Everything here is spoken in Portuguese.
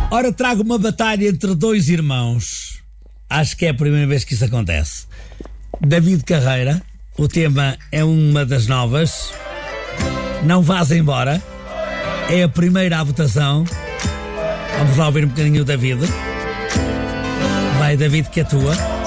Ora, trago uma batalha entre dois irmãos. Acho que é a primeira vez que isso acontece. David Carreira, o tema é uma das novas. Não vás embora. É a primeira à votação. Vamos lá ouvir um bocadinho o David. Vai, David, que é tua.